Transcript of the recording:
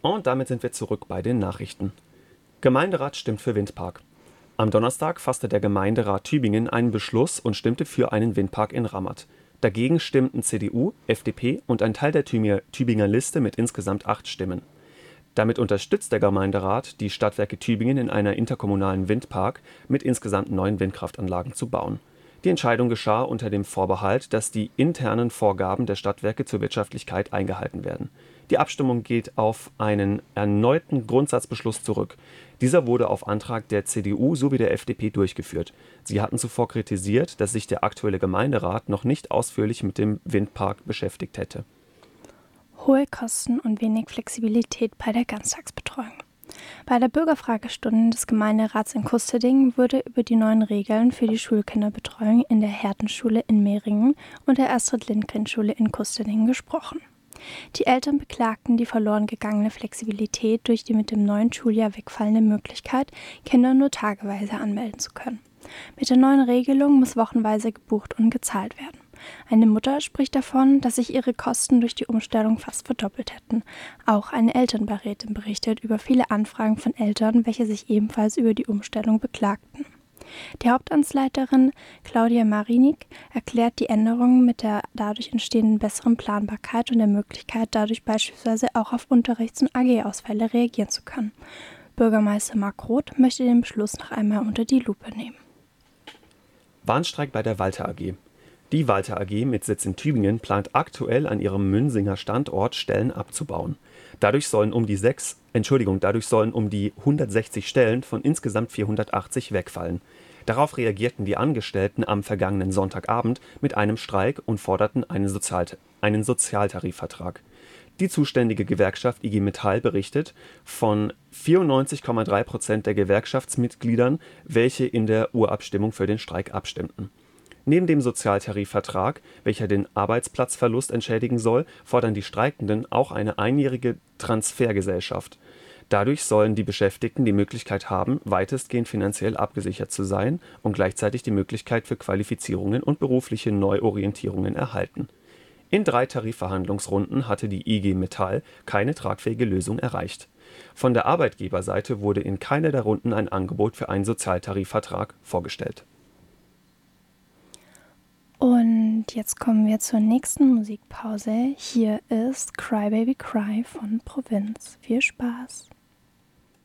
Und damit sind wir zurück bei den Nachrichten. Gemeinderat stimmt für Windpark. Am Donnerstag fasste der Gemeinderat Tübingen einen Beschluss und stimmte für einen Windpark in Ramat. Dagegen stimmten CDU, FDP und ein Teil der Tübinger Liste mit insgesamt 8 Stimmen. Damit unterstützt der Gemeinderat die Stadtwerke Tübingen in einer interkommunalen Windpark mit insgesamt 9 Windkraftanlagen zu bauen. Die Entscheidung geschah unter dem Vorbehalt, dass die internen Vorgaben der Stadtwerke zur Wirtschaftlichkeit eingehalten werden. Die Abstimmung geht auf einen erneuten Grundsatzbeschluss zurück. Dieser wurde auf Antrag der CDU sowie der FDP durchgeführt. Sie hatten zuvor kritisiert, dass sich der aktuelle Gemeinderat noch nicht ausführlich mit dem Windpark beschäftigt hätte. Hohe Kosten und wenig Flexibilität bei der Ganztagsbetreuung. Bei der Bürgerfragestunde des Gemeinderats in Kusterding wurde über die neuen Regeln für die Schulkinderbetreuung in der Hertenschule in Mehringen und der Astrid-Lindgren-Schule in Kusterding gesprochen. Die Eltern beklagten die verloren gegangene Flexibilität durch die mit dem neuen Schuljahr wegfallende Möglichkeit, Kinder nur tageweise anmelden zu können. Mit der neuen Regelung muss wochenweise gebucht und gezahlt werden. Eine Mutter spricht davon, dass sich ihre Kosten durch die Umstellung fast verdoppelt hätten. Auch eine Elternbeirätin berichtet über viele Anfragen von Eltern, welche sich ebenfalls über die Umstellung beklagten. Die Hauptamtsleiterin Claudia Marinik erklärt die Änderungen mit der dadurch entstehenden besseren Planbarkeit und der Möglichkeit, dadurch beispielsweise auch auf Unterrichts- und AG-Ausfälle reagieren zu können. Bürgermeister Marc Roth möchte den Beschluss noch einmal unter die Lupe nehmen. Warnstreik bei der Walter AG. Die Walter AG mit Sitz in Tübingen plant aktuell an ihrem Münsinger Standort Stellen abzubauen. Dadurch sollen um die 160 Stellen von insgesamt 480 wegfallen. Darauf reagierten die Angestellten am vergangenen Sonntagabend mit einem Streik und forderten einen Sozialtarifvertrag. Die zuständige Gewerkschaft IG Metall berichtet von 94,3% der Gewerkschaftsmitgliedern, welche in der Urabstimmung für den Streik abstimmten. Neben dem Sozialtarifvertrag, welcher den Arbeitsplatzverlust entschädigen soll, fordern die Streikenden auch eine einjährige Transfergesellschaft. Dadurch sollen die Beschäftigten die Möglichkeit haben, weitestgehend finanziell abgesichert zu sein und gleichzeitig die Möglichkeit für Qualifizierungen und berufliche Neuorientierungen erhalten. In 3 Tarifverhandlungsrunden hatte die IG Metall keine tragfähige Lösung erreicht. Von der Arbeitgeberseite wurde in keiner der Runden ein Angebot für einen Sozialtarifvertrag vorgestellt. Und jetzt kommen wir zur nächsten Musikpause. Hier ist Cry Baby Cry von Provinz. Viel Spaß!